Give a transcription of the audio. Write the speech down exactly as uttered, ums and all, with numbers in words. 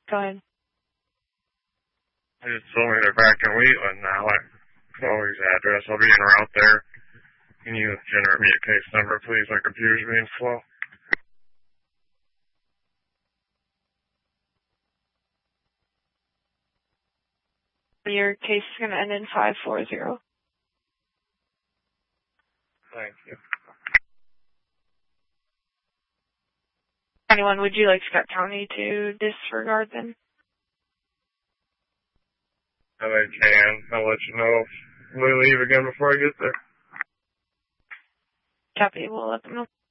Go ahead. They just told me they're back in Wheatland now. I Chloe's address. I'll be en route there. Can you generate me a case number, please? My computer's being slow. Your case is going to end in five four zero. Thank you. Anyone, would you like Scott County to disregard them? And they can. I'll let you know if we leave again before I get there. Copy, we'll let them know.